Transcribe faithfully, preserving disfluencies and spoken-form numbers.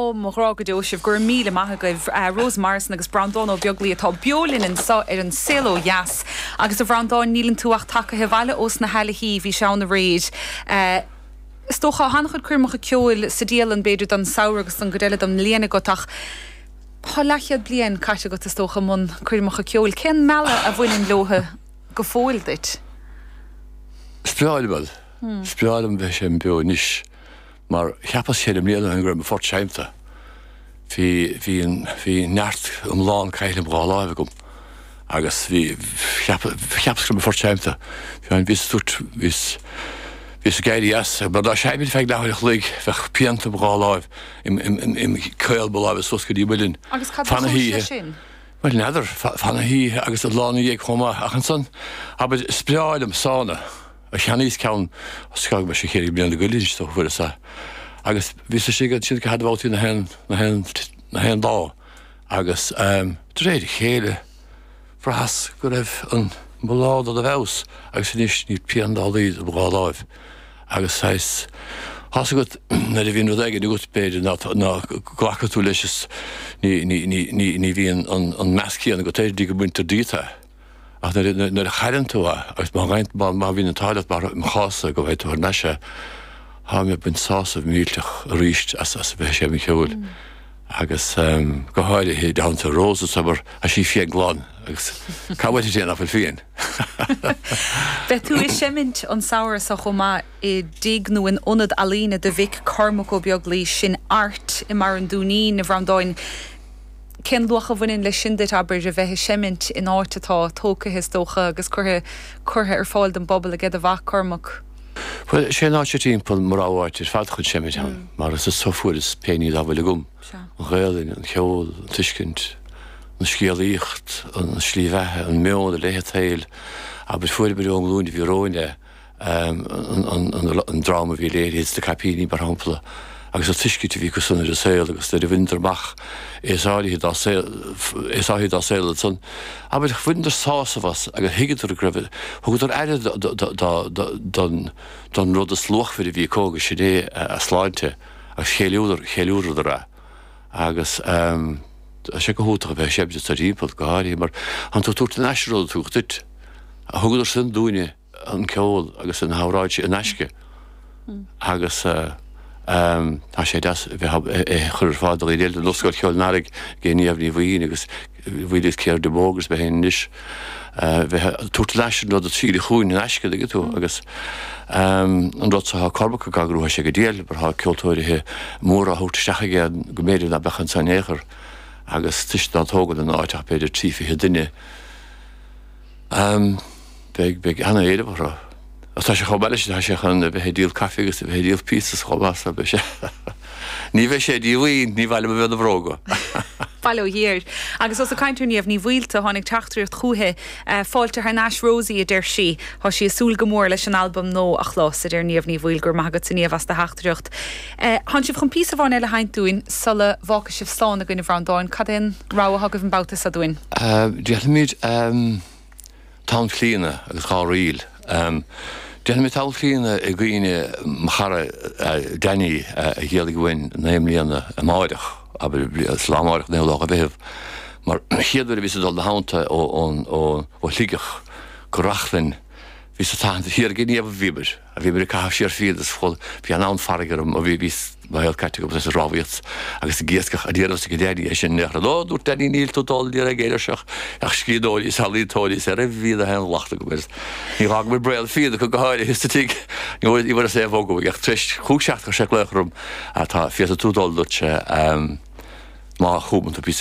ó morrágadú sibh gur míle maithagaibh Rose Marston agus Brandon ó beaglí atá beolinn in so ar an silo jas agus a Brandon nílann túach take heile os na heile hí hí seán na réid. Stocha hanchud cuireach ceil sa díal an beidir don saoir agus an goréile don léana gotach. Tá lechiad blian caiite go stocha mun cuireach ceil cén meile a bhfuilinn lotha go fóil dit. Spreáilbal. Spreáilm bheith sé beo níos. Maar cheappas sé am léana an gur me fort seimta. Bhí hí neart um lán caiile brá láimh gom. Agus bhí cheappas gur me fort seimta. Bhí an bhís stút bhís bhís a gaiidi as, but dá seimid feag dáhaileach lig bheith pianta brá láimh im cail ba láimh sos go dí bhuilinn. Agus cad chuiste sin? Well, neidir, fanna hí agus a lána dhéag chuma achan san. Aber spreáilm sána. A cheanníos ceann scaig me sé chéir blian na goilín tó fuair sa. Agus bhí sa sigad siad go hadbháiltí na hen dá. Agus réidir chéile frahas go raibh an blád a bhés agus níos ní pean dálaí a bhá láimh. Agus sais has go na a bhíon aige ní go beidir ná ghlacha tú leis ní bhíon an meascían go téidir go buintear díta. Ach na a chairan tú agus má gaint má bhín an táilead mar an chása go bhéit tú ar neise há mé buin sása mílteach a ríist as as bheith sé mi ceúil. Agus go háide hí dáanta rósa sabar a sí fiag glán agus cabhaid sé nach fion. Bheith tú is semint an saoir sa chomá i dígnú in onad alína de bhic cormach ó beaglí sin art i mar an dúní na bhrandáin. Cén lucha bhainn le sin dit aber a bheith semint in áitetá tóca his dócha agus chutha chutha ar fáil den bobbal a gad a bhach cormach. Well, sé ná sé timppel mar áhairt is fád chud semit an, mar is a sofuair is péí a bhfuil gom. An ghéalainn, an cheol, an tuiscint, an scialaíocht, an slíomhethe, an meon, a léthe tail, aber fuair beidir an glúni bhí róine an dráma bhí léir héad de capíní bar hampla. Agus a tuiscite bhí go sunna a saoil agus de wintermach ésáí dá saoil san. Aber fuidir sása was agus hiigetar a gribh, thugad ar eile don rud a slóchfuir bhí cóga sé dé a sláinte agus chéúidir chéúidir ra. Agus sé go húta bheith sebde a rípal go háirí, mar an tú túirta an eisiróil túchtit a thugadidir sin dúine an ceol agus an háráid sé an eisce. Agus tá sé chur fád í déil an loscoil ceol nárig géníomh ní bhíon agus bhuiidir céir de bógus be hen níis. Túirta leisin rud a tíí chuún in eisce go tú agus an rud sa corbacha gagrútha sé go déal, bar há ceoltóirithe mór a thugtasteach géad go méidir na bechan san éair agus tuiste antógad an áiteach beidir trífithe duine. Beag anna éidir barra. Tá sé chobaile sé sé chun a bheit díal caí agus a bheit díal písas chobás a bheit sé. Ní bheith sé díhaoin ní bhile bheith a bhróga. Bailó hir. Agus os a caiintúníomh ní bhhuiilta tháinig teachtaíocht chutha fáilte ar Nash Rosie a d deir si, tá sí súl go mór leis an albumm nó a chlós a d níomh ní bhhuiil gur maigad sa níomh as de heachtaíocht. Tháin sibh chun písa bháin eile haintúin sulla bhácha sibh slán a gine bhrandáin, cad in ráha agah an bautas a dúin? Díal míid tá clíana agus chá riil. Déanana mé tal clíana i gcuoine machara daine a ghéala gohain néimlíonna a máideach, aber slámáideach néolach a bheith. Mar chéadúir bhí dul na hánta ó ligach go rachlinn bhí sa táanta hir gníomh bhíbar, a bhíbar a caithh siar fiad is fáil bhí an an fargarm a bhí bhís bhil caite go a rábhaíocht agus géascach a ddíras go déirí é sin nechra dó dúir daí níl tótáil díar a géidir seach ach scídóí salítóí sé raibh bhíad a hen lachta go bes. Ní há mar breil fiad go go háir histatí í bhar a sé bhóga ag tríist chúseach go sé lechrum a tá fiad a túdóil dúte má chúmann a pí